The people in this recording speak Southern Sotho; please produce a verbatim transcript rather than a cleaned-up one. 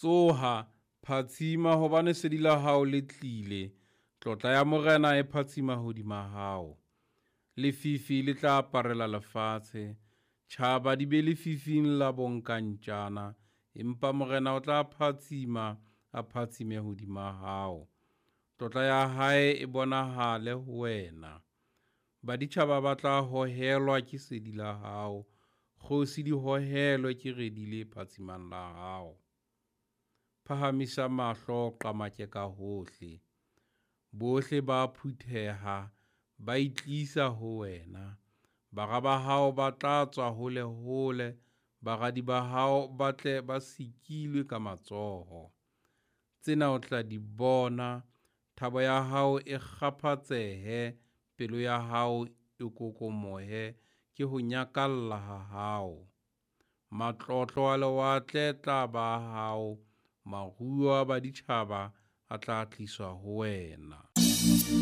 Tsoha, phatsima hobane lesedi la hao le tlile. Tlotla ya morena e phatsima hodima hao. Lefifi le tla aparela lefatshe. Tjhaba di be lefifing la bonkantjana. Empa morena o tla phatsima a phatsime hodima hao. Tlotla ya hae e bonahale ho wena. Baditjhaba ba tla hohelwa ke sedi la hao. Kgosi di hohelwe ke redi le phatsimang la hao. Phahamisa mahlo qamake ka hohle. Bohle ba phutheha, ba itlisa ho wena. Bara ba hao ba tla tswa hole hole, baradi ba hao ba tle ba sikilwe ka matsoho. Tsena o tla di bona, thabo ya hao e kgaphatsehe, pelo ya hao e kokomohe ke ho nyakalla ha hao. Matlotlo a lewatle tla ba hao, maruo a baditjhaba a tla tliswa ho wena.